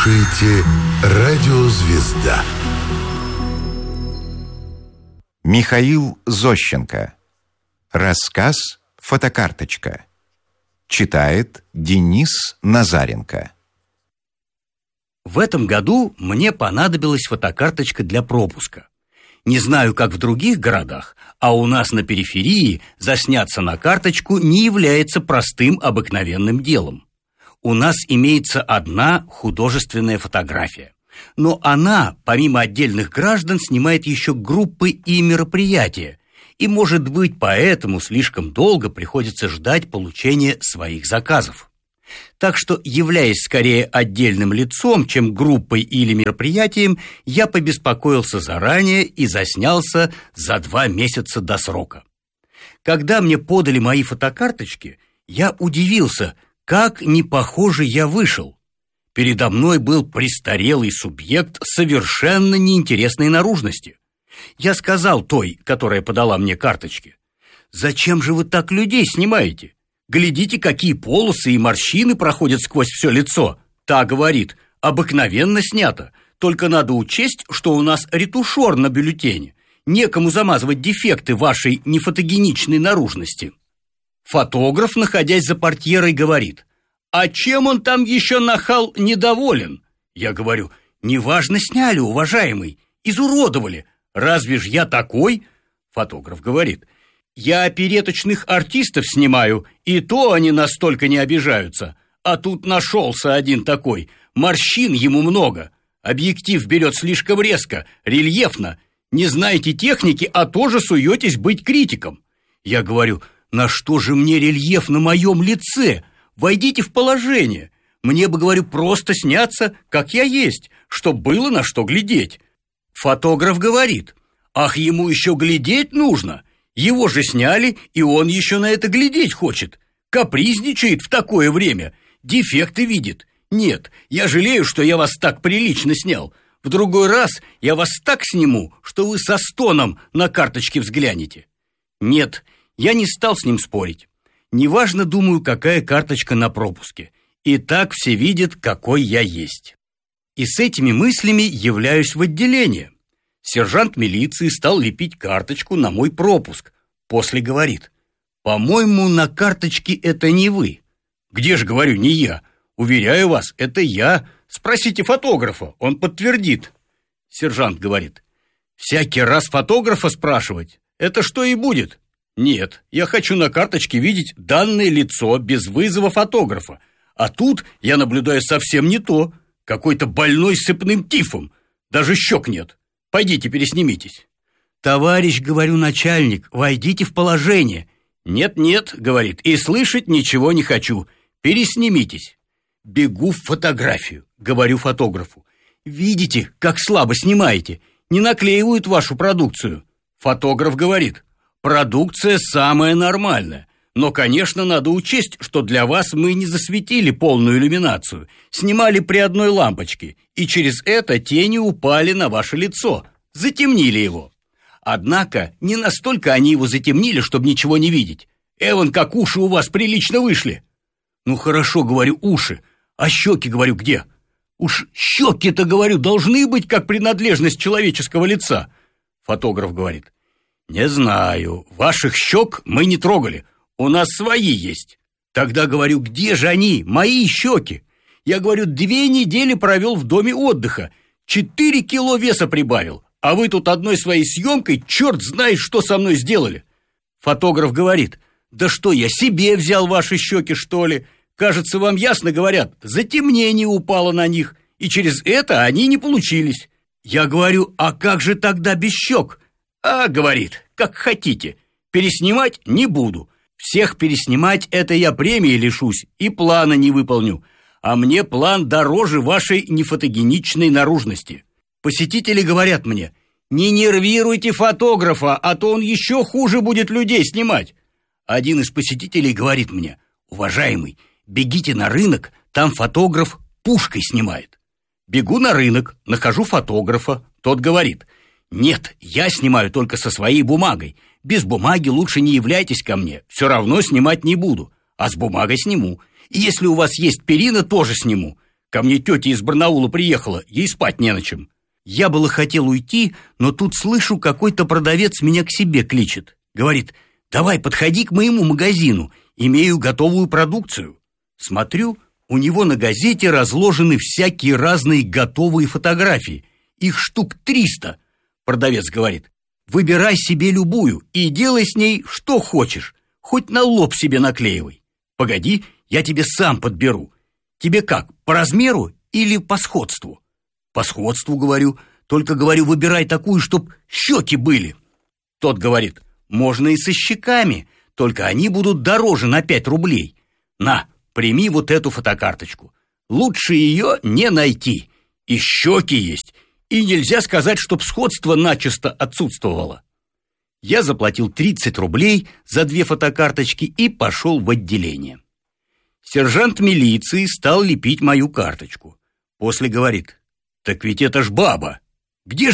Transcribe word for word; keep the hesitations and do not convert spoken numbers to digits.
слушаете «Радио Звезда». Михаил Зощенко. Рассказ «Фотокарточка». Читает Денис Назаренко. В этом году мне понадобилась фотокарточка для пропуска. Не знаю, как в других городах, а у нас на периферии засняться на карточку не является простым обыкновенным делом. У нас имеется одна художественная фотография, но она, помимо отдельных граждан, снимает еще группы и мероприятия, и, может быть, поэтому слишком долго приходится ждать получения своих заказов. Так что, являясь скорее отдельным лицом, чем группой или мероприятием, я побеспокоился заранее и заснялся за два месяца до срока. Когда мне подали мои фотокарточки, я удивился, как не похоже я вышел. Передо мной был престарелый субъект совершенно неинтересной наружности. Я сказал той, которая подала мне карточки: «Зачем же вы так людей снимаете? Глядите, какие полосы и морщины проходят сквозь все лицо». Та говорит: «Обыкновенно снято, только надо учесть, что у нас ретушер на бюллетене. Некому замазывать дефекты вашей нефотогеничной наружности». Фотограф, находясь за портьерой, говорит: «А чем он там еще, нахал, недоволен?» Я говорю: «Неважно сняли, уважаемый, изуродовали. Разве ж я такой?» Фотограф говорит: «Я опереточных артистов снимаю, и то они настолько не обижаются. А тут нашелся один такой, морщин ему много, объектив берет слишком резко, рельефно. Не знаете техники, а тоже суетесь быть критиком». Я говорю: «На что же мне рельеф на моем лице? Войдите в положение. Мне бы, говорю, просто сняться, как я есть, чтоб было на что глядеть». Фотограф говорит: «Ах, ему еще глядеть нужно? Его же сняли, и он еще на это глядеть хочет. Капризничает в такое время, дефекты видит. Нет, я жалею, что я вас так прилично снял. В другой раз я вас так сниму, что вы со стоном на карточке взглянете». Нет, я не стал с ним спорить. Неважно, думаю, какая карточка на пропуске. И так все видят, какой я есть. И с этими мыслями являюсь в отделение. Сержант милиции стал лепить карточку на мой пропуск. После говорит: «По-моему, на карточке это не вы». «Где же, говорю, не я? Уверяю вас, это я. Спросите фотографа, он подтвердит». Сержант говорит: «Всякий раз фотографа спрашивать? Это что и будет?» «Нет, я хочу на карточке видеть данное лицо без вызова фотографа. А тут я наблюдаю совсем не то. Какой-то больной с сыпным тифом. Даже щек нет. Пойдите, переснимитесь». «Товарищ, говорю, начальник, войдите в положение». «Нет-нет», говорит, «и слышать ничего не хочу. Переснимитесь». Бегу в фотографию, говорю фотографу: «Видите, как слабо снимаете? Не наклеивают вашу продукцию». Фотограф говорит: «Продукция самая нормальная. Но, конечно, надо учесть, что для вас мы не засветили полную иллюминацию, снимали при одной лампочке, и через это тени упали на ваше лицо, затемнили его. Однако не настолько они его затемнили, чтобы ничего не видеть. Эван, как уши у вас прилично вышли». «Ну хорошо, говорю, уши. А щеки, говорю, где?» «Уж щеки-то, говорю, должны быть как принадлежность человеческого лица». Фотограф говорит: «Не знаю, ваших щек мы не трогали. У нас свои есть». Тогда говорю: «Где же они, мои щеки?» Я, говорю, две недели провел в доме отдыха, четыре кило веса прибавил, а вы тут одной своей съемкой черт знает, что со мной сделали». Фотограф говорит: «Да что, я себе взял ваши щеки, что ли? Кажется, вам ясно говорят, затемнение упало на них, и через это они не получились». Я говорю: «А как же тогда без щек?» «А, — говорит, — как хотите, переснимать не буду. Всех переснимать — это я премии лишусь и плана не выполню. А мне план дороже вашей нефотогеничной наружности». Посетители говорят мне: «Не нервируйте фотографа, а то он еще хуже будет людей снимать». Один из посетителей говорит мне: «Уважаемый, бегите на рынок, там фотограф пушкой снимает». Бегу на рынок, нахожу фотографа, тот говорит: «Нет, я снимаю только со своей бумагой. Без бумаги лучше не являйтесь ко мне, все равно снимать не буду, а с бумагой сниму. И если у вас есть перина, тоже сниму. Ко мне тетя из Барнаула приехала, ей спать не на чем. Я было хотел уйти, но тут слышу, какой-то продавец меня к себе кличет. Говорит: давай, подходи к моему магазину, имею готовую продукцию. Смотрю, у него на газете разложены всякие разные готовые фотографии. Их штук триста. Продавец говорит: выбирай себе любую и делай с ней что хочешь. Хоть на лоб себе наклеивай. Погоди, я тебе сам подберу. Тебе как, по размеру или по сходству? По сходству, говорю. Только, говорю, выбирай такую, чтоб щеки были. Тот говорит: можно и со щеками, только они будут дороже на пять рублей. На, прими вот эту фотокарточку. Лучше ее не найти. И щеки есть, и нельзя сказать, чтоб сходство начисто отсутствовало. Я заплатил тридцать рублей за две фотокарточки и пошел в отделение. Сержант милиции стал лепить мою карточку. После говорит: так ведь это ж баба. Где